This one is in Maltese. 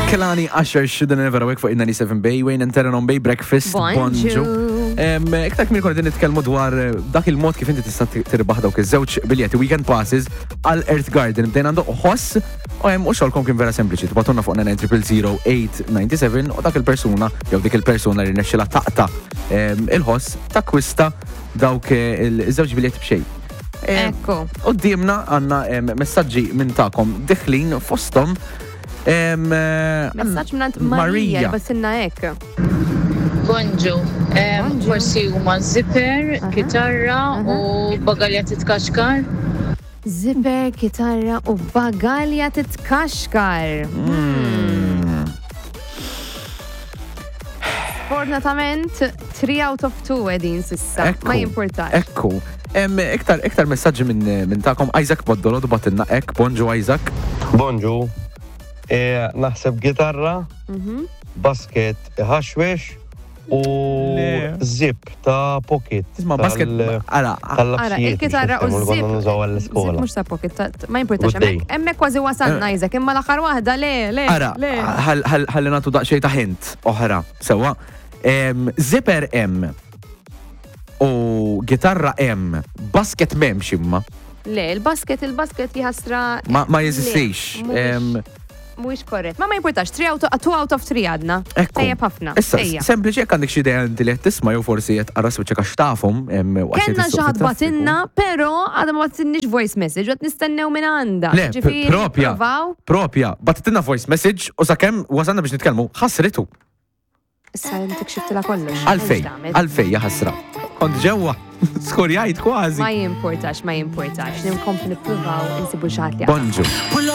Kelani Usher shouldn't never awake fuq in-97 Bay, Wayne and Terran on Bay Breakfast. Bonġu. Iktar kmin konna nitkellmu dwar dak il-mod kif inti tista' tirbaħ dawk iż-żewġ biljeti weekend passes għal Earth Garden. Bdejn għandu ħoss u xogħolkom kien vera sempliċi. Tbatuna fuq 9000897 u dak il-persuna jew dik il-persuna li rnexxilha taqta' il-ħoss takkwista dawk iż-żewġ biljeti b'xejn. Ekku. Qudiemna għandna messaġġi minn tagħkom diħlin fosthom Messaġġ minn Marija basilna hekk. Bonġu, forsi huma zipper, kitarra u bagalja titkaxkar. Zipper, kitarra u bagalja titkaxkar. Fortunatament, 3 out of 2 edin sissa. Ma jimportax. Ekku. Iktar messaġġi minn tagħkom Isaac Boddolo batilna hekk. Bonġu Isaac. Bonġu. Naħseb gitarra, basket ħaxwex u zip ta' pocket. Isma' basket Ara, il-kitarra u zip. Zip mux ta' pocket, ma jimportax. Emmek kważi wasanna Isaac, imma l-aħħar waħda le. Ara, ħalli nagħtu daqsxejn ta' hint oħra. Sewwa. Zipper hemm u gitarra hemm, basket m'hemmx imma. Le, il-basket jħassra. Ma jeżistix. Mhuwiex korrett. Ma jimportax, 2 out of 3 għadna. Tajjeb ħafna. Issa, sempliċi jekk għandek xi idea inti li qed tisma' jew forsi qed tara speċi għax tafhom. Kenna xi ħadd batilna, però għadha ma batilniex voice message, qed nistennew minn għandha. Le, propja, batilna voice message u sakemm wasalna biex nitkellmu ħassritu. Issa intik xiftilha kollox. Għalfej jaħasra. Kont ġewwa, skorjajt kważi. Ma jimportax, nimkompli nippruvaw insibu xi ħadd li. Bonġu.